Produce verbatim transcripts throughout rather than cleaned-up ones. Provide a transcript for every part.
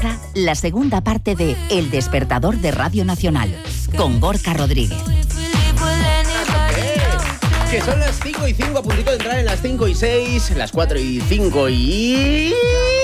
comienza la segunda parte de El Despertador de Radio Nacional, con Gorka Rodríguez. Que son las cinco y cinco, a puntito de entrar en las cinco y seis, las cuatro y cinco y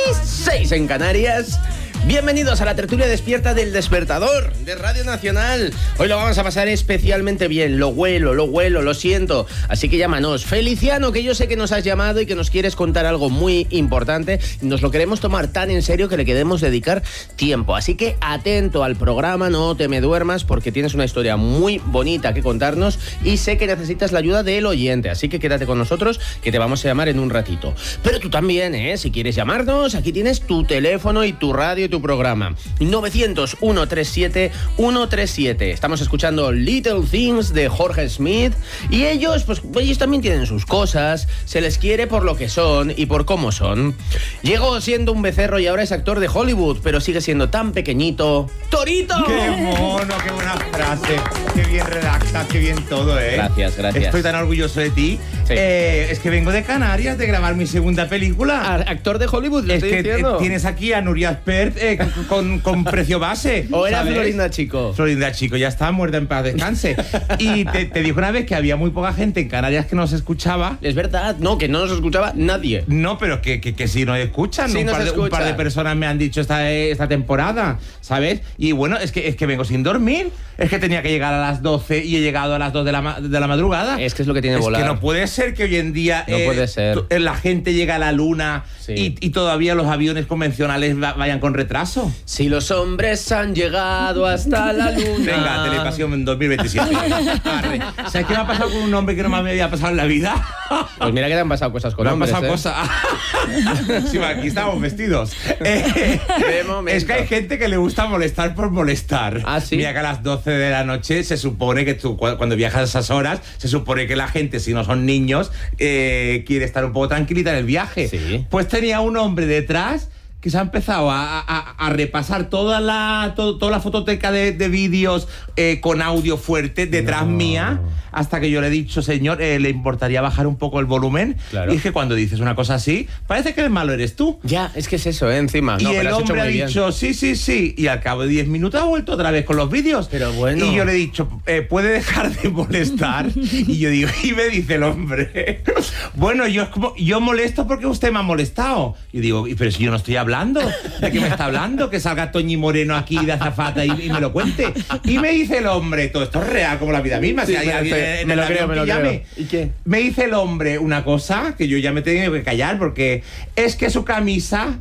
seis en Canarias. Bienvenidos a la tertulia despierta del Despertador de Radio Nacional. Hoy lo vamos a pasar especialmente bien. Lo huelo, lo huelo, lo siento. Así que llámanos. Feliciano, que yo sé que nos has llamado y que nos quieres contar algo muy importante. Nos lo queremos tomar tan en serio que le queremos dedicar tiempo. Así que atento al programa, no te me duermas, porque tienes una historia muy bonita que contarnos y sé que necesitas la ayuda del oyente. Así que quédate con nosotros, que te vamos a llamar en un ratito. Pero tú también, ¿eh? Si quieres llamarnos, aquí tienes tu teléfono y tu radio y tu programa. novecientos, ciento treinta y siete, ciento treinta y siete. Estamos escuchando Little Things de Jorge Smith y ellos, pues ellos también tienen sus cosas, se les quiere por lo que son y por cómo son. Llegó siendo un becerro y ahora es actor de Hollywood, pero sigue siendo tan pequeñito. ¡Torito! ¡Qué mono! ¡Qué buena frase! ¡Qué bien redactas! ¡Qué bien todo, eh! Gracias, gracias. Estoy tan orgulloso de ti. Sí. Eh, es que vengo de Canarias de grabar mi segunda película. A- actor de Hollywood, lo Es estoy que diciendo. eh, tienes aquí a Nuria Espert eh, con, con, con precio base. O era ¿sabes? Florinda Chico. Florinda Chico, ya está muerta en paz, descanse. Y te, te dijo una vez que había muy poca gente en Canarias que nos escuchaba. Es verdad, no, que no nos escuchaba nadie. No, pero que, que, que sí nos escuchan. Sí un, nos par de, un par escuchan. de personas me han dicho esta, esta temporada, ¿sabes? Y bueno, es que, es que vengo sin dormir. Es que tenía que llegar a las doce y he llegado a las dos de la, ma- de la madrugada. Es que es lo que tiene Es volar. que no puede ser que hoy en día No puede ser. t- la gente llega a la luna Sí. y, y todavía los aviones convencionales va- vayan con retraso. Si los hombres han llegado hasta la luna. Venga, Telepasión en dos mil veintisiete. Arre. ¿Sabes qué me ha pasado con un hombre que no me había pasado en la vida? Pues mira que te han pasado cosas con Me han hombres, pasado ¿eh? cosas. Sí, aquí estamos vestidos. Eh, De momento. es que hay gente que le gusta molestar por molestar. ¿Ah, sí? Mira que a las doce de la noche se supone que tú, cu- cuando viajas a esas horas, se supone que la gente, si no son niños, eh, quiere estar un poco tranquilita en el viaje. Sí. Pues tenía un hombre detrás que se ha empezado a, a- a repasar toda la, to- toda la fototeca de, de vídeos eh, con audio fuerte detrás No. mía, hasta que yo le he dicho, señor, eh, ¿le importaría bajar un poco el volumen? Claro. Y es que cuando dices una cosa así, parece que el malo eres tú. Ya, es que es eso, ¿eh? Encima. Y No, pero el has hecho hombre ha muy bien. dicho, sí, sí, sí. Y al cabo de diez minutos ha vuelto otra vez con los vídeos. Pero bueno. Y yo le he dicho, eh, ¿puede dejar de molestar? Y yo digo, y me dice el hombre, bueno, yo, es como, yo molesto porque usted me ha molestado. Y digo, "Y pero si yo no estoy hablando, ¿de qué me está hablando? Que salga Toñi Moreno aquí de azafata y, y me lo cuente". Y me dice el hombre, todo esto es real como la vida misma. Sí, si hay me- alguien me- en me el lo creo, avión me que lo llame. creo. ¿Y qué? Me dice el hombre una cosa que yo ya me he tenido que callar porque es que su camisa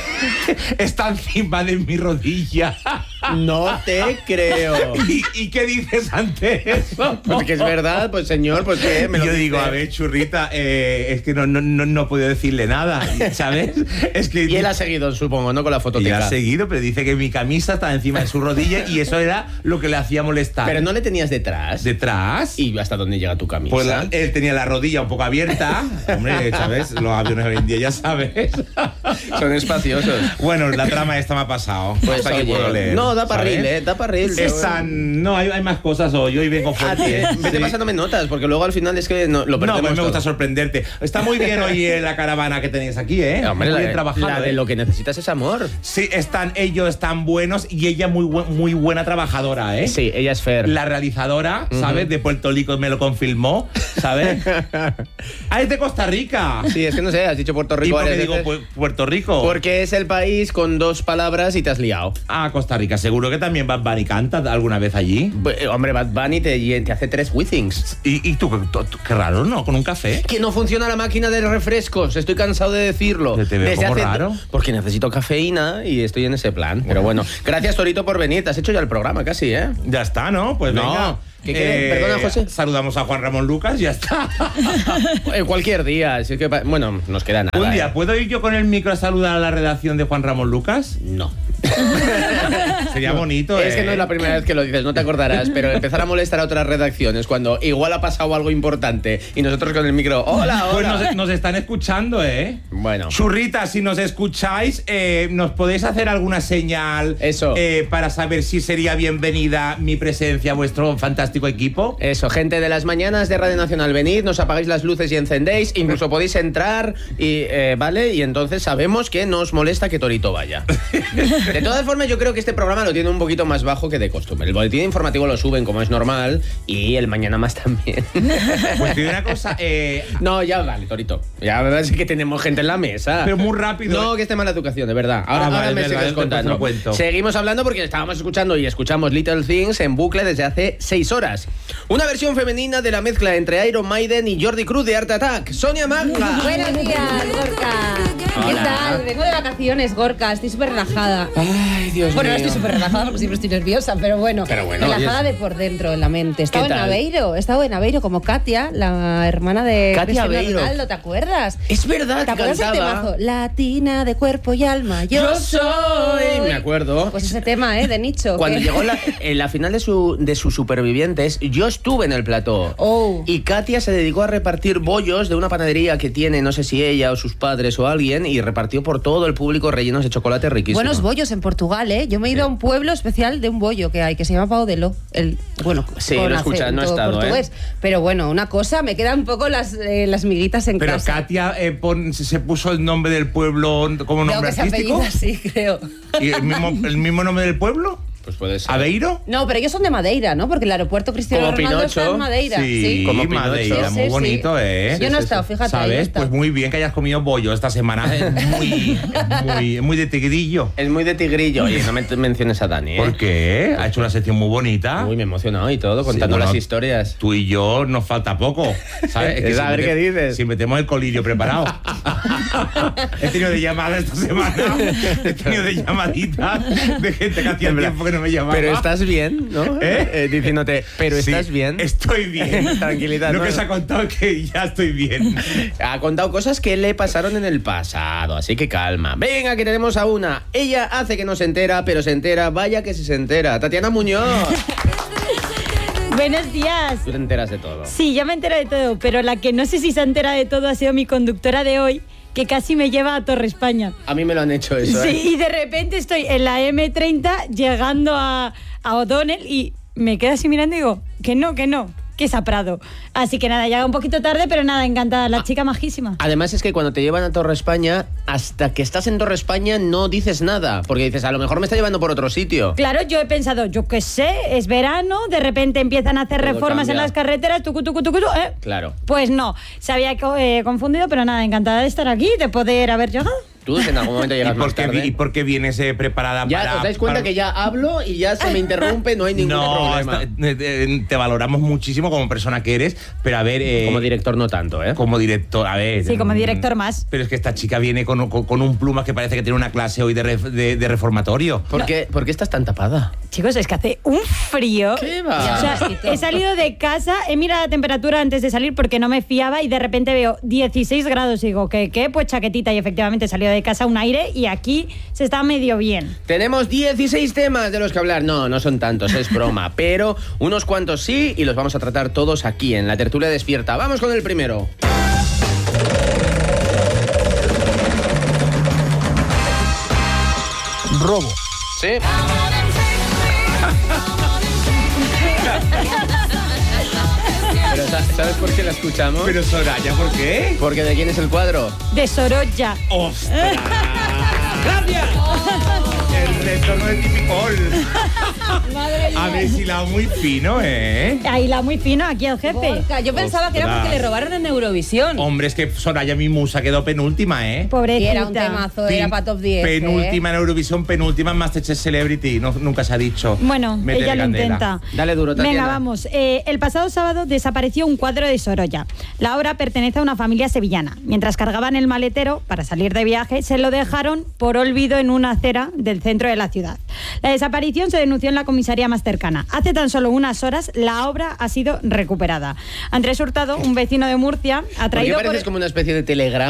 está encima de mi rodilla. No te creo. ¿Y, y qué dices ante eso? Pues que es verdad, pues señor, pues qué, me Y lo yo digo, dice. a ver, churrita, eh, es que no, no, no, no puedo decirle nada, ¿sabes? Es que Y él ha seguido, supongo, ¿no? Con la y él fototeca. ha seguido, pero dice que mi camisa estaba encima de su rodilla y eso era lo que le hacía molestar. Pero no le tenías detrás. ¿Detrás? ¿Y hasta dónde llega tu camisa? Pues la- él tenía la rodilla un poco abierta. Hombre, ¿sabes? Los aviones hoy en día, ya sabes. Son espaciosos. Bueno, la trama esta me ha pasado. Pues Hasta aquí oye, puedo leer. no, da para ¿sabes? reel, ¿eh? Da para reel. Esa, no, hay, hay más cosas hoy. Hoy vengo A ti, fuerte. ¿eh? Vete Sí. pasándome notas, porque luego al final es que no, lo No, perdemos pues me todo. gusta sorprenderte. Está muy bien hoy eh, la caravana que tenéis aquí, ¿eh? Hombre, muy la, bien trabajado. la de ¿eh? lo que necesitas es amor. Sí, están ellos están buenos y ella muy bu- muy buena trabajadora, ¿eh? Sí, ella es Fer. La realizadora, ¿sabes? De Puerto Rico me lo confirmó, ¿sabes? Ah, es de Costa Rica. Sí, es que no sé, has dicho Puerto ¿Y Rico por qué varias digo veces. Pu- Puerto Rico? Porque es el país con dos palabras y te has liado. Ah, Costa Rica. Seguro que también Bad Bunny canta alguna vez allí. Bu- eh, Hombre, Bad Bunny te, te hace tres withings. ¿Y, y tú, tú- tú- qué raro, ¿no? Con un café. Que no funciona la máquina de refrescos, estoy cansado de decirlo. Te veo como raro. Porque necesito cafeína y estoy en ese plan. Pero bueno, gracias Torito por venir, te has hecho ya el programa casi, ¿eh? Ya está, ¿no? Pues No. venga. Eh, ¿Qué quiere? Perdona, José. Saludamos a Juan Ramón Lucas, ya está. Eh, cualquier día, así que, pa- bueno, nos queda nada. Un día, ¿eh? ¿puedo ir yo con el micro a saludar a la redacción de Juan Ramón Lucas? No. Sería bonito, Es ¿eh? que no es la primera vez que lo dices, no te acordarás, pero empezar a molestar a otras redacciones cuando igual ha pasado algo importante y nosotros con el micro, hola, hola. Pues nos, nos están escuchando, ¿eh? Bueno. Churrita, si nos escucháis, eh, ¿nos podéis hacer alguna señal Eso. eh, para saber si sería bienvenida mi presencia a vuestro fantástico equipo? Eso, gente de las mañanas de Radio Nacional, venid, nos apagáis las luces y encendéis, incluso podéis entrar y, eh, ¿vale? Y entonces sabemos que nos molesta que Torito vaya. De todas formas, yo creo que este programa lo tiene un poquito más bajo que de costumbre. El boletín informativo lo suben como es normal y el Mañana Más también. Pues te digo una cosa, eh, No, ya vale, Torito. Ya verdad es que tenemos gente en la mesa. pero muy rápido. No, que esté mala educación, de verdad. Ahora, Ah, vale, ahora me es verdad, sigues entonces contando. lo cuento. Seguimos hablando porque estábamos escuchando y escuchamos Little Things en bucle desde hace seis horas. Una versión femenina de la mezcla entre Iron Maiden y Jordi Cruz de Art Attack. Sonia Magna. Buenos días, Gorka. ¿Qué Hola. tal? Vengo de vacaciones, Gorka. Estoy súper relajada. Ay, Dios Bueno, no mío. estoy súper relajada porque siempre estoy nerviosa, pero bueno. Pero bueno, relajada oye. de por dentro, en la mente. He estado ¿Qué en tal? Aveiro, he estado en Aveiro como Katia, la hermana de Katia Cristiano Aveiro. Ronaldo, ¿te acuerdas? Es verdad, ¿Te que acuerdas del cantaba. temazo? Latina de cuerpo y alma, yo, Yo soy. Me acuerdo. Pues ese tema, ¿eh? De nicho. Cuando ¿qué? llegó la, en la final de, su, de sus supervivientes, yo estuve en el plató. Oh. Y Katia se dedicó a repartir bollos de una panadería que tiene, no sé si ella o sus padres o alguien, y repartió por todo el público rellenos de chocolate riquísimo. Buenos bollos en Portugal, ¿eh? Yo me he ido a un pueblo especial de un bollo que hay, que se llama Pau de Ló. El, bueno, Sí, con lo he escuchado, no he acento estado, portugués. Pero bueno, una cosa, me quedan un poco las, eh, las miguitas en Pero casa. Katia eh, pon- se puso el nombre del pueblo como Creo nombre que se artístico. apellida así, creo. ¿Y el mismo, el mismo nombre del pueblo? Pues puede ser. ¿Aveiro? No, pero ellos son de Madeira, ¿no? Porque el aeropuerto Cristiano Como Ronaldo Pinocho. está en Madeira. Sí, Como Madeira, Pinocho. muy Sí, sí, bonito, sí. ¿eh? Yo no he sí, estado, sí. fíjate. yo no he ¿Sabes? estado. Pues muy bien que hayas comido bollo esta semana. Es muy, muy, muy de tigrillo. Es muy de tigrillo. Oye, no me menciones a Dani, ¿eh? ¿Por qué? Ha hecho una sección muy bonita. Uy, me he emocionado y todo, contando Sí, bueno, las historias. Tú y yo nos falta poco, ¿sabes? Es a ver siempre qué te- dices. Siempre tenemos el colirio preparado. He tenido de llamadas esta semana. He tenido de llamaditas de gente que hacía tiempo que no me llamaba. Pero estás bien, ¿no? ¿Eh? Eh, diciéndote, pero Sí, estás bien. Estoy bien. Tranquilidad, Lo ¿no? que se ha contado es que ya estoy bien. Ha contado cosas que le pasaron en el pasado, así que calma. Venga, que tenemos a una. Ella hace que no se entera, pero se entera. Vaya que sí se entera. Tatiana Muñoz. Buenos días. Tú te enteras de todo. Sí, yo me entero de todo, pero la que no sé si se entera de todo ha sido mi conductora de hoy, que casi me lleva a Torre España. A mí me lo han hecho eso, ¿eh? Sí, y de repente estoy en la eme treinta llegando a, a O'Donnell y me quedo así mirando y digo, que no, que no, que es a Prado. Así que nada, llega un poquito tarde, pero nada, encantada. La chica majísima. Además es que cuando te llevan a Torre España, hasta que estás en Torre España no dices nada, porque dices, a lo mejor me está llevando por otro sitio. Claro, yo he pensado, yo qué sé, es verano, de repente empiezan a hacer Todo reformas cambia. en las carreteras, tucu, tucu, tucu, tucu, ¿eh? Claro. Pues no, se había co- eh, confundido, pero nada, encantada de estar aquí, de poder haber llegado. Tú en algún momento ¿Y llegas por, más qué, tarde. vi- ¿Y por qué vienes eh, preparada Ya para...? os dais cuenta para- que ya hablo y ya se me interrumpe, no hay ningún No, problema. está- eh, eh, te valoramos muchísimo como persona que eres, pero a ver... eh, Como director no tanto, ¿eh? Como director, a ver... Sí, como mm, director más. Pero es que esta chica viene con, con- con un plumas que parece que tiene una clase hoy de, ref- de- de reformatorio. ¿Por, qué, ¿Por qué estás tan tapada? Chicos, es que hace un frío. ¿Qué va? O sea, he salido de casa, he mirado la temperatura antes de salir porque no me fiaba y de repente veo dieciséis grados y digo, ¿qué? ¿Qué? Pues chaquetita y efectivamente he salido de casa un aire y aquí se está medio bien. Tenemos dieciséis temas de los que hablar. No, no son tantos, es broma. Pero unos cuantos sí y los vamos a tratar todos aquí en la tertulia despierta. Vamos con el primero. Robo. ¿Sí? Pero sa- ¿sabes por qué la escuchamos? Pero Soraya, ¿por qué? Porque ¿de quién es el cuadro? De Sorolla. ¡Ostras! ¡Gracias! El retorno de Tipicol. A ver si la muy fino, ¿eh? Ahí la muy fino, aquí el jefe. Gorka, yo pensaba que era Ostras. porque le robaron en Eurovisión. Hombre, es que Soraya, mi musa, quedó penúltima, ¿eh? Y Pobrecita. era un temazo, era Pin- para top diez. Penúltima en Eurovisión, penúltima en Masterchef Celebrity. No, nunca se ha dicho. Bueno, Métele ella lo candela. intenta. Dale duro, Tatiana. Venga, vamos. Eh, el pasado sábado desapareció un cuadro de Sorolla. La obra pertenece a una familia sevillana. Mientras cargaban el maletero para salir de viaje, se lo dejaron por olvido en una acera del centro de la ciudad. La desaparición se denunció en la comisaría más cercana. Hace tan solo unas horas, la obra ha sido recuperada. Andrés Hurtado, un vecino de Murcia, ha ¿Por qué traído... pareces por- como una especie de telegrama?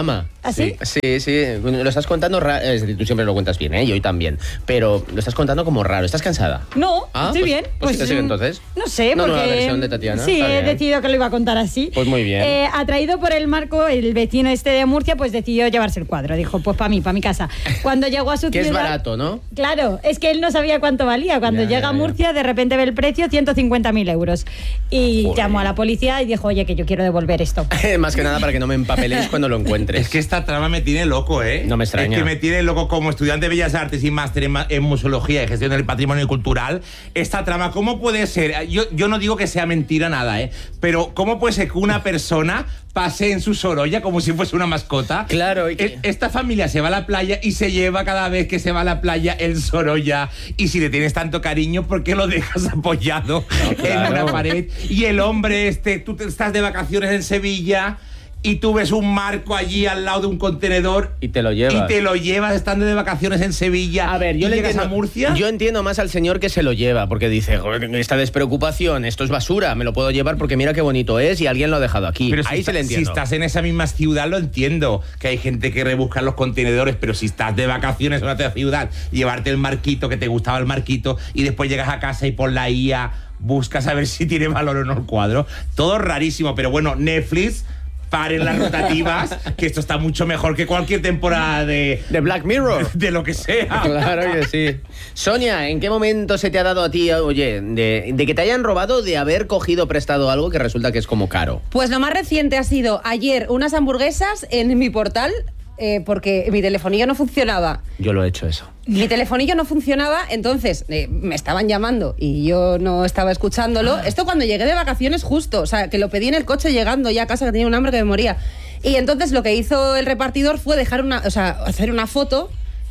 ¿Así? Sí, sí, sí. Lo estás contando raro. Es decir, tú siempre lo cuentas bien, ¿eh? Y hoy también. Pero lo estás contando como raro. ¿Estás cansada? No, Ah, estoy pues- bien. pues sí que sigue, entonces. No sé, Una porque... nueva versión de Tatiana, Sí, está he bien. decidido que lo iba a contar así. Pues muy bien. Eh, atraído por el marco, el vecino este de Murcia, pues decidió llevarse el cuadro. Dijo, pues para mí, para mi casa. Cuando llegó a su Que es ciudad... barato, ¿no? Claro, es que él no sabía cuánto valía. Cuando Ya, llega ya, a ya. Murcia, de repente ve el precio, ciento cincuenta mil euros. Y Joder. llamó a la policía y dijo, oye, que yo quiero devolver esto. Más que nada para que no me empapeléis cuando lo encuentres. Es que esta trama me tiene loco, ¿eh? No me extraña. Es que me tiene loco como estudiante de Bellas Artes y máster en, ma- en museología y gestión del patrimonio cultural. Esta trama, ¿cómo puede ser? Yo, yo no digo que sea mentira nada, ¿eh? Pero ¿cómo puede ser que una persona pase en su Sorolla como si fuese una mascota? Claro, y que- E- Esta familia se va a la playa y se lleva cada vez que se va a la playa el Sorolla. Y si le tienes tanto cariño, ¿por qué lo dejas apoyado claro. en una pared? Y el hombre este, tú te- estás de vacaciones en Sevilla y tú ves un marco allí al lado de un contenedor Y te lo llevas. y te lo llevas estando de vacaciones en Sevilla. A ver, yo y le llegas entiendo, a Murcia. Yo entiendo más al señor que se lo lleva, porque dice, "Joder, esta despreocupación, esto es basura, me lo puedo llevar porque mira qué bonito es y alguien lo ha dejado aquí". Pero si Ahí está- se le si entiendo. estás en esa misma ciudad lo entiendo, que hay gente que rebusca los contenedores, pero si estás de vacaciones en otra ciudad, llevarte el marquito, que te gustaba el marquito, y después llegas a casa y por la I A buscas a ver si tiene valor o no el cuadro. Todo rarísimo, pero bueno, Netflix, paren las rotativas, que esto está mucho mejor que cualquier temporada de, De Black Mirror. de lo que sea. Claro que sí. Sonia, ¿en qué momento se te ha dado a ti, oye, de, de que te hayan robado, de haber cogido prestado algo que resulta que es como caro? Pues lo más reciente ha sido ayer unas hamburguesas en mi portal, eh, porque mi telefonillo no funcionaba. Yo lo he hecho eso. Mi telefonillo no funcionaba, entonces eh, me estaban llamando y yo no estaba escuchándolo. Esto cuando llegué de vacaciones justo, o sea, que lo pedí en el coche llegando ya a casa, que tenía un hambre que me moría. Y entonces lo que hizo el repartidor fue dejar una, o sea, hacer una foto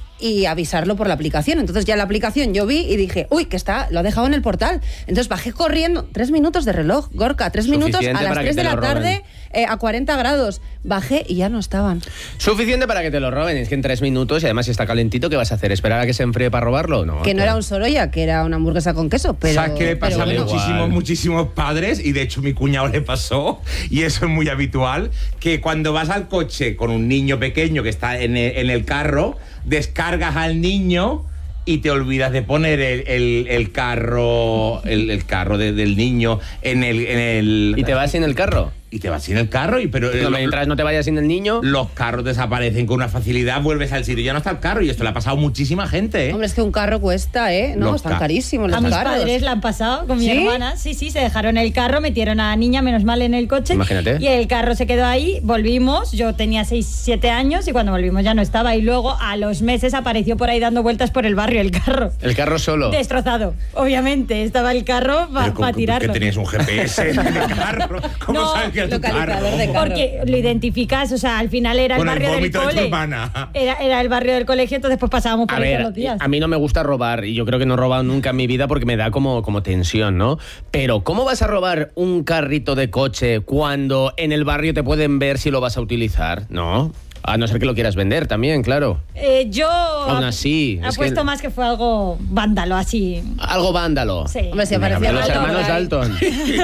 y avisarlo por la aplicación. Entonces ya la aplicación yo vi y dije, uy, que está, lo ha dejado en el portal. Entonces bajé corriendo, tres minutos de reloj, Gorka, tres minutos a Suficiente las para que tres te de la lo roben. tarde, eh, a cuarenta grados. Bajé y ya no estaban. Suficiente para que te lo roben, es que en tres minutos, y además si está calentito, ¿qué vas a hacer? ¿Esperar a que se enfríe para robarlo? No. Que no claro. era un Sorolla, que era una hamburguesa con queso, pero... ¿Sabes qué le pasa pero a bueno. igual. muchísimos, muchísimos padres? Y de hecho mi cuñado le pasó, y eso es muy habitual, que cuando vas al coche con un niño pequeño que está en el, en el carro, descargas al niño y te olvidas de poner el, el- el carro el, el carro de- del niño en el, en el... ¿Y te vas sin el carro? Y te vas sin el carro, y pero... No, lo- mientras no te vayas sin el niño... los carros desaparecen con una facilidad, vuelves al sitio y ya no está el carro, y esto le ha pasado a muchísima gente, ¿eh? Hombre, es que un carro cuesta, ¿eh? No, Los están ca- carísimos los A mis carros. padres la han pasado con mi ¿Sí? hermana. Sí, sí, se dejaron el carro, metieron a la niña, menos mal, en el coche. Imagínate. Y el carro se quedó ahí, volvimos, yo tenía seis, siete años y cuando volvimos ya no estaba. Y luego a los meses apareció por ahí dando vueltas por el barrio el carro. El carro solo. Destrozado, obviamente. Estaba el carro para Pero ¿cómo- tirarlo. que tenías un G P S en el carro. ¿Cómo No, sabes que era tu localizador carro? de carro. Porque lo identificas, o sea, al final era el Con el barrio del vómito de tu cole. hermana. Era, era el barrio del colegio, entonces pues pasábamos por A ahí ver, todos los días. a mí no me gusta robar y yo creo que no he robado nunca en mi vida porque me da como, como tensión, ¿no? Pero ¿cómo vas a robar un carrito de coche cuando en el barrio te pueden ver si lo vas a utilizar? No. A no ser que lo quieras vender también, claro. Eh, yo Aún así, es apuesto que- más que fue algo vándalo, así. Algo vándalo. Sí. Hombre, si Venga, aparecía los Dalton hermanos por ahí. Dalton.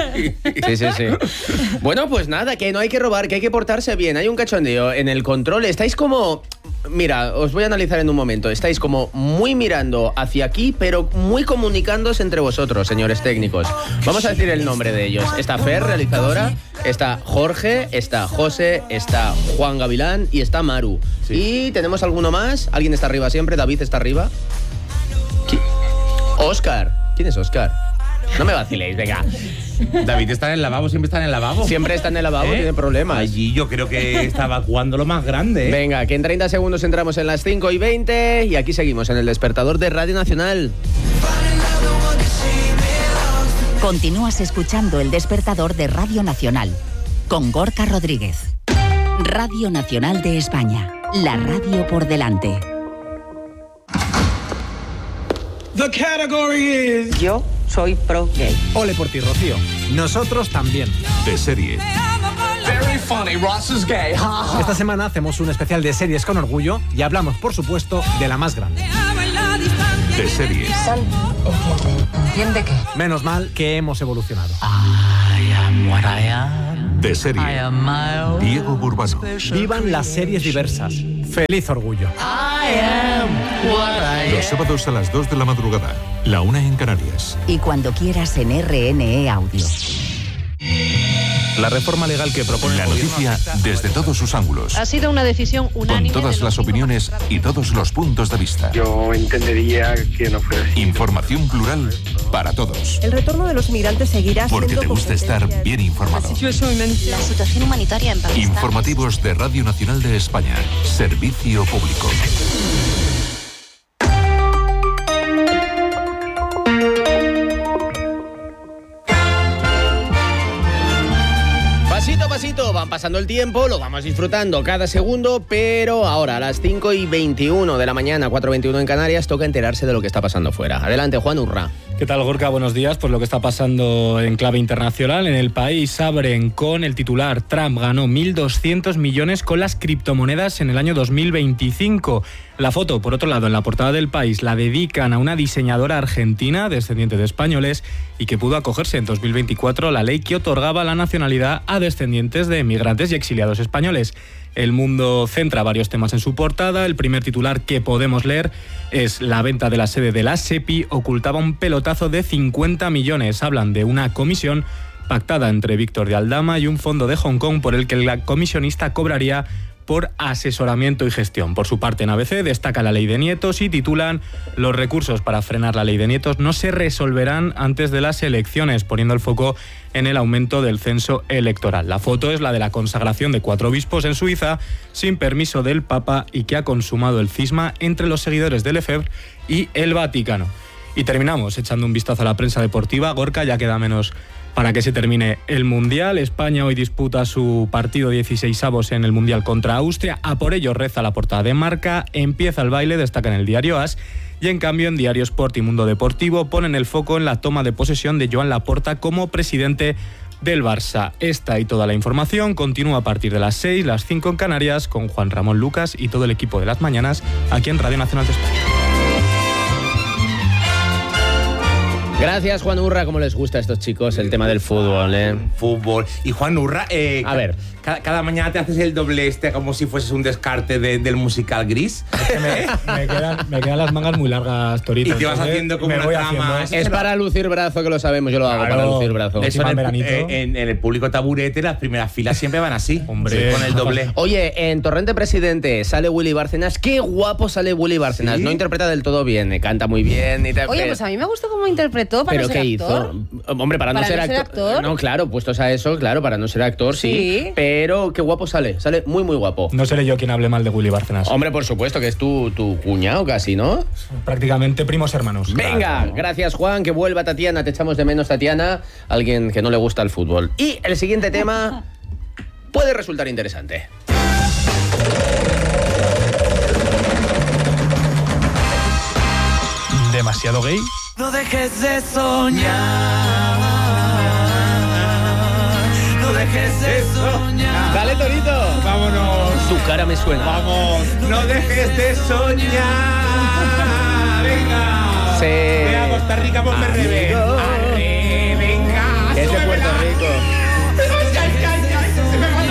Sí, sí, sí. Bueno, pues nada, que no hay que robar, que hay que portarse bien. Hay un cachondeo en el control. Estáis como... Mira, os voy a analizar en un momento. Estáis como muy mirando hacia aquí, pero muy comunicándose entre vosotros, señores técnicos. Vamos a decir el nombre de ellos. Está Fer, realizadora, está Jorge, está José, está Juan Gavilán y está Maru. Sí. Y tenemos alguno más. ¿Alguien está arriba siempre? ¿David está arriba? ¿Qui- Óscar. ¿Quién es Óscar? No me vaciléis, venga. David está en el lavabo, siempre está en el lavabo. Siempre está en el lavabo, ¿Eh? tiene problemas. Allí yo creo que está evacuando lo más grande, ¿eh? Venga, que en treinta segundos entramos en las cinco y veinte y aquí seguimos en el despertador de Radio Nacional. Continúas escuchando El Despertador de Radio Nacional con Gorka Rodríguez. Radio Nacional de España, la radio por delante. The category is... Yo soy pro gay. Ole por ti, Rocío. Nosotros también. De serie. Very funny, Ross is gay. Esta semana hacemos un especial de series con orgullo y hablamos, por supuesto, de la más grande. De serie. Sal, entiende. ¿Entiende qué? Menos mal que hemos evolucionado. I am what I am. De serie. Diego Burbano. Vivan las series diversas. Feliz orgullo. Los sábados a las dos de la madrugada. La una en Canarias. Y cuando quieras en R N E Audio. La reforma legal que propone la noticia desde todos sus ángulos. Ha sido una decisión unánime. Con todas las opiniones y todos los puntos de vista. Yo entendería que no fuera así. Información plural para todos. El retorno de los inmigrantes seguirá siendo... Porque te gusta estar bien informado. La situación humanitaria en Pakistán. Informativos de Radio Nacional de España. Servicio público. Pasito a pasito, van pasando el tiempo, lo vamos disfrutando cada segundo, pero ahora a las cinco y veintiuno de la mañana, cuatro y veintiuno en Canarias, toca enterarse de lo que está pasando fuera. Adelante, Juan Urra. ¿Qué tal, Gorka? Buenos días. Pues lo que está pasando en clave internacional. En el país abren con el titular: Trump ganó mil doscientos millones con las criptomonedas en el año dos mil veinticinco. La foto, por otro lado, en la portada del país, la dedican a una diseñadora argentina, descendiente de españoles, y que pudo acogerse en dos mil veinticuatro a la ley que otorgaba la nacionalidad a descendientes de emigrantes y exiliados españoles. El Mundo centra varios temas en su portada. El primer titular que podemos leer es: la venta de la sede de la SEPI ocultaba un pelotazo de cincuenta millones. Hablan de una comisión pactada entre Víctor de Aldama y un fondo de Hong Kong por el que la comisionista cobraría por asesoramiento y gestión. Por su parte, en A B C destaca la ley de nietos y titulan: los recursos para frenar la ley de nietos no se resolverán antes de las elecciones, poniendo el foco en el aumento del censo electoral. La foto es la de la consagración de cuatro obispos en Suiza sin permiso del Papa y que ha consumado el cisma entre los seguidores del Lefebvre y el Vaticano. Y terminamos echando un vistazo a la prensa deportiva. Gorka, ya queda menos para que se termine el Mundial. España hoy disputa su partido dieciseisavos en el Mundial contra Austria. A por ello reza la portada de Marca. Empieza el baile, destaca en el diario As. Y en cambio en Diario Sport y Mundo Deportivo ponen el foco en la toma de posesión de Joan Laporta como presidente del Barça. Esta y toda la información continúa a partir de las seis, las cinco en Canarias, con Juan Ramón Lucas y todo el equipo de las mañanas aquí en Radio Nacional de España. Gracias, Juan Urra. ¿Cómo les gusta a estos chicos el tema del fútbol, eh? Fútbol. Y Juan Urra, eh, a ver, cada, cada mañana te haces el doble este como si fueses un descarte de, del musical Gris. Es que me, me, quedan, me quedan las mangas muy largas, Torito. Y te vas haciendo como una trama. Es para lucir brazo, que lo sabemos, yo lo hago, claro, para lucir brazo. Eso en, el, eh, en, en el público taburete las primeras filas siempre van así. Hombre, sí, con el doble. Oye, en Torrente Presidente sale Willy Bárcenas. Qué guapo sale Willy Bárcenas. ¿Sí? No interpreta del todo bien, canta muy bien. Y te... Oye, pues a mí me gustó cómo interpretó para ¿Pero no ser qué actor. hizo? Hombre, para, para no, ser, no ser actor. actor. No, claro, puestos a eso, claro, para no ser actor, sí. sí. Pero qué guapo sale, sale muy, muy guapo. No seré yo quien hable mal de Willy Bárcenas. Hombre, por supuesto, que es tu, tu cuñado casi, ¿no? Prácticamente primos hermanos. Venga, claro. Gracias, Juan, que vuelva Tatiana, te echamos de menos, Tatiana, alguien que no le gusta el fútbol. Y el siguiente tema puede resultar interesante. ¿Demasiado gay? No dejes de soñar, no dejes de soñar. Dale, Torito. Vámonos. Tu cara me suena. Vamos. No dejes de soñar. Venga. Sí. Ve a Costa Rica, ponme revés. Arre, venga. Es de Puerto Rico. Se me va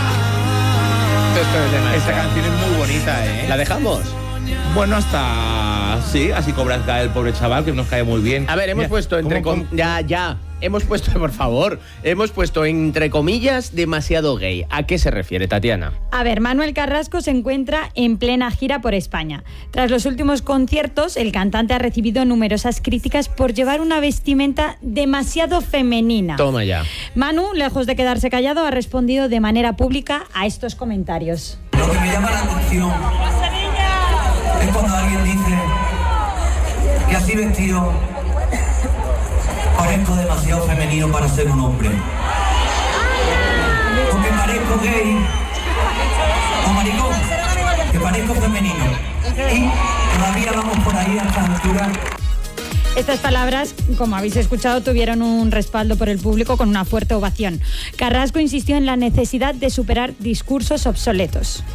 toda. Esta canción es muy bonita, ¿eh? ¿La dejamos? Bueno, hasta... Sí, así cobra el pobre chaval, que nos cae muy bien. A ver, hemos Mira, puesto entre... Com... Ya, ya. Hemos puesto, por favor, hemos puesto entre comillas demasiado gay. ¿A qué se refiere, Tatiana? A ver, Manuel Carrasco se encuentra en plena gira por España. Tras los últimos conciertos, el cantante ha recibido numerosas críticas por llevar una vestimenta demasiado femenina. Toma ya. Manu, lejos de quedarse callado, ha respondido de manera pública a estos comentarios. Lo que me llama la atención es cuando alguien dice que así vestido parezco demasiado femenino para ser un hombre. O que parezco gay o maricón, que parezco femenino. Y todavía vamos por ahí a esta altura. Estas palabras, como habéis escuchado, tuvieron un respaldo por el público con una fuerte ovación. Carrasco insistió en la necesidad de superar discursos obsoletos.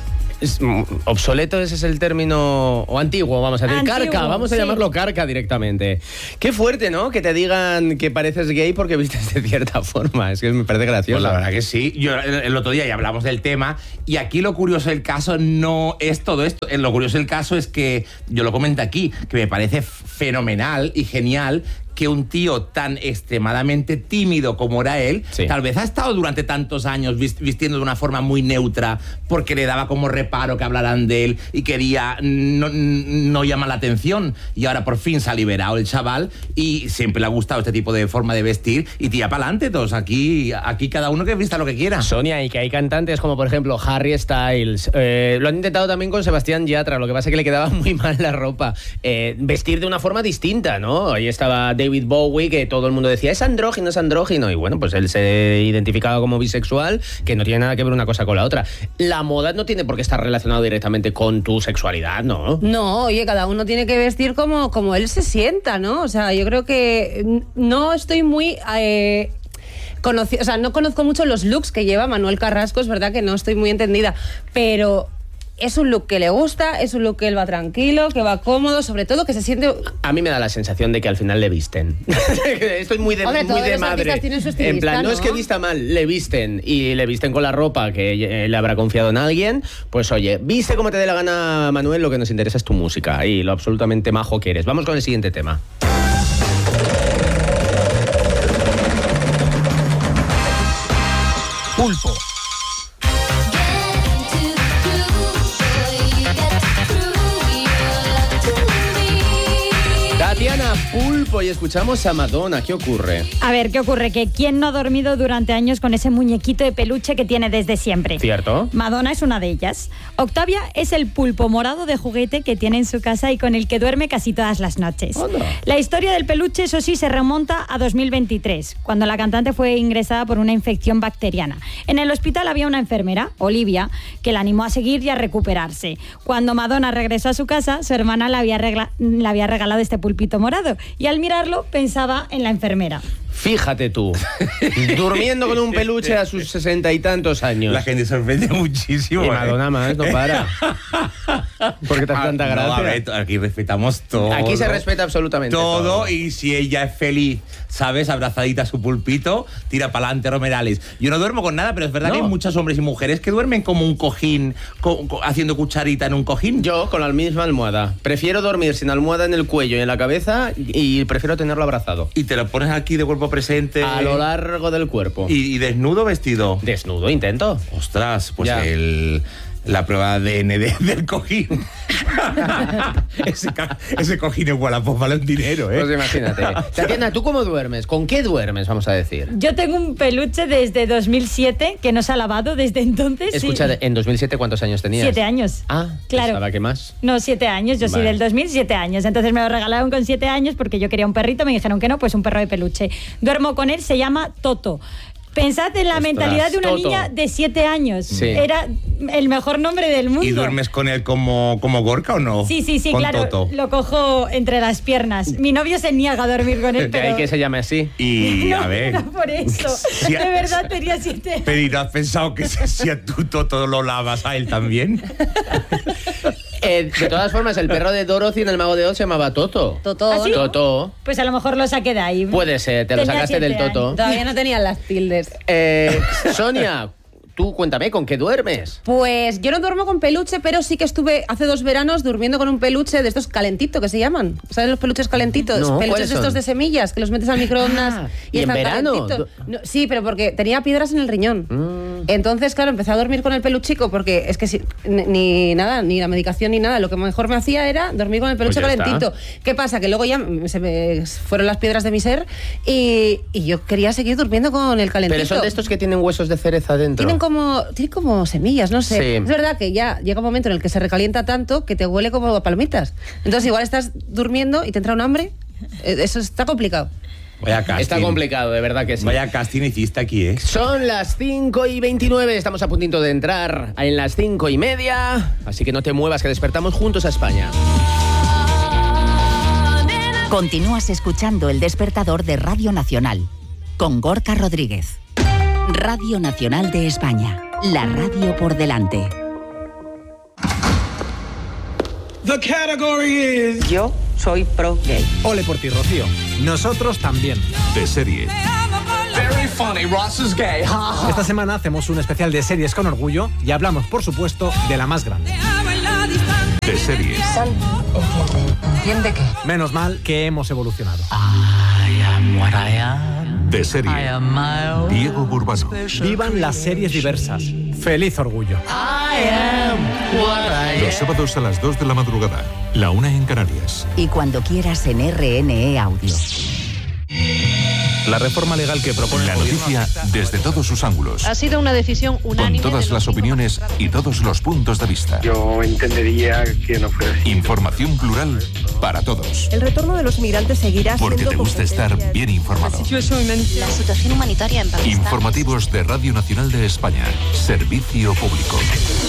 Es, mm, obsoleto, ese es el término, o antiguo, vamos a decir, Antiguo, carca, vamos a sí. llamarlo carca directamente. Qué fuerte, ¿no? Que te digan que pareces gay porque vistes de cierta forma, es que me parece gracioso. Pues la verdad que sí. Yo el, el otro día ya hablamos del tema y aquí lo curioso del caso no es todo esto. Lo curioso del caso es que, yo lo comento aquí, que me parece fenomenal y genial que un tío tan extremadamente tímido como era él, sí. tal vez ha estado durante tantos años vistiendo de una forma muy neutra porque le daba como reparo que hablaran de él y quería no, no llamar la atención, y ahora por fin se ha liberado el chaval y siempre le ha gustado este tipo de forma de vestir y tira para adelante todos. Aquí, aquí cada uno que vista lo que quiera. Sonia, y que hay cantantes como por ejemplo Harry Styles, eh, lo han intentado también con Sebastián Yatra, lo que pasa es que le quedaba muy mal la ropa, eh, vestir de una forma distinta, ¿no? Ahí estaba David Bowie, que todo el mundo decía, es andrógino, es andrógino, y bueno, pues él se identificaba como bisexual, que no tiene nada que ver una cosa con la otra. La moda no tiene por qué estar relacionado directamente con tu sexualidad, ¿no? No, oye, cada uno tiene que vestir como, como él se sienta, ¿no? O sea, yo creo que no estoy muy... Eh... Conocí, o sea, no conozco mucho los looks que lleva Manuel Carrasco, es verdad que no estoy muy entendida, pero... Es un look que le gusta, es un look que él va tranquilo, que va cómodo, sobre todo que se siente... A mí me da la sensación de que al final le visten. Estoy muy de, Hombre, muy de madre. Su estilista, en plan, no, ¿no? es que vista mal, le visten. Y le visten con la ropa que le habrá confiado en alguien. Pues oye, viste como te dé la gana, Manuel, lo que nos interesa es tu música y lo absolutamente majo que eres. Vamos con el siguiente tema. Pulpo. Tatiana, Pulpo, y escuchamos a Madonna. ¿Qué ocurre? A ver, ¿qué ocurre? Que ¿quién no ha dormido durante años con ese muñequito de peluche que tiene desde siempre? ¿Cierto? Madonna es una de ellas. Octavia es el pulpo morado de juguete que tiene en su casa y con el que duerme casi todas las noches. Hola. La historia del peluche, eso sí, se remonta a dos mil veintitrés, cuando la cantante fue ingresada por una infección bacteriana. En el hospital había una enfermera, Olivia, que la animó a seguir y a recuperarse. Cuando Madonna regresó a su casa, su hermana le había, regla- le había regalado este pulpito morado y al mirarlo pensaba en la enfermera. Fíjate tú, durmiendo con un peluche a sus sesenta y tantos años. La gente sorprende muchísimo. Y Madonna más, no para. Porque te hace tanta gracia. No, a ver, aquí respetamos todo. Aquí se respeta absolutamente todo. Todo, y si ella es feliz, ¿sabes? Abrazadita a su pulpito, tira para adelante, Romerales. Yo no duermo con nada, pero es verdad No. que hay muchos hombres y mujeres que duermen como un cojín, co- co- haciendo cucharita en un cojín. Yo con la misma almohada. Prefiero dormir sin almohada en el cuello y en la cabeza y prefiero tenerlo abrazado. Y te lo pones aquí de cuerpo presente. A lo largo del cuerpo. ¿Y, y desnudo o vestido? Desnudo, intento. Ostras, pues Ya. el... La prueba de A D N de- del cojín. ese, ca- ese cojín es Wallapop, vale un dinero, ¿eh? Pues imagínate. Tatiana, ¿tú cómo duermes? ¿Con qué duermes, vamos a decir? Yo tengo un peluche desde dos mil siete que no se ha lavado desde entonces. sí. Escucha, en dos mil siete, ¿cuántos años tenías? Siete años. Ah, Claro. pensaba que más. No, siete años. Yo soy Vale. del dos mil, siete años. Entonces me lo regalaron con siete años porque yo quería un perrito. Me dijeron que no, pues un perro de peluche. Duermo con él, se llama Toto. Pensad en la Ostras, mentalidad de una Toto. niña de siete años. Sí. Era el mejor nombre del mundo. ¿Y duermes con él como, como Gorka o no? Sí, sí, sí, Con claro. Toto. Lo cojo entre las piernas. Mi novio se niega a dormir con él, De ahí pero... que se llame así. Y no, a ver. no por eso. Si- De verdad tenía siete años. Pero ¿y no has pensado que si si a tu Toto lo lavas a él también? Eh, de todas formas, el perro de Dorothy en El Mago de Oz se llamaba Toto. Toto, ¿Ah, sí? ¿no? Toto. Pues a lo mejor lo saqué de ahí. Puede ser, te lo Tenía sacaste del siete Toto. años. Todavía no tenían las tildes. Eh, Sonia, tú cuéntame, ¿con qué duermes? Pues yo no duermo con peluche, pero sí que estuve hace dos veranos durmiendo con un peluche de estos calentito que se llaman. ¿Sabes los peluches calentitos? No, peluches ¿cuáles de estos son? de semillas que los metes al microondas Ah, y, ¿y en están verano? calentitos. No, sí, pero porque tenía piedras en el riñón. Mm. Entonces, claro, empecé a dormir con el peluchico porque es que si- ni, ni nada, ni la medicación ni nada. Lo que mejor me hacía era dormir con el peluche Pues ya calentito. ¿Qué pasa? Que luego ya se me fueron las piedras de mi ser y, y yo quería seguir durmiendo con el calentito. Pero son de estos que tienen huesos de cereza dentro. Tienen como, tienen como semillas, no sé. Sí. Es verdad que ya llega un momento en el que se recalienta tanto que te huele como a palomitas. Entonces igual estás durmiendo y te entra un hambre. Eh, Eso está complicado. Vaya casting. Está complicado, de verdad que sí. Vaya casting hiciste aquí, ¿eh? Son las cinco y veintinueve, estamos a puntito de entrar en las cinco y media, así que no te muevas, que despertamos juntos a España. Continúas escuchando El Despertador de Radio Nacional con Gorka Rodríguez. Radio Nacional de España, la radio por delante. The category is... Yo soy pro gay. Ole por ti, Rocío. Nosotros también. De serie. Very funny, Ross is gay. Esta semana hacemos un especial de series con orgullo y hablamos, por supuesto, de la más grande. De serie. ¿Entiende qué? Menos mal que hemos evolucionado. I am what I am. De serie. I am my Diego Burbano. Vivan las series diversas. Feliz orgullo. I am what I am. Los sábados a las dos de la madrugada. La una en Canarias. Y cuando quieras en R N E Audio. La reforma legal que propone La el gobierno noticia desde todos sus ángulos. Ha sido una decisión Con unánime. todas de los las cinco opiniones y todos los puntos de vista. Yo entendería que no fuera así. Información plural para todos. El retorno de los migrantes seguirá Porque siendo te gusta estar competencia- bien informado. La situación humanitaria en Pakistán. Informativos de Radio Nacional de España. Servicio público.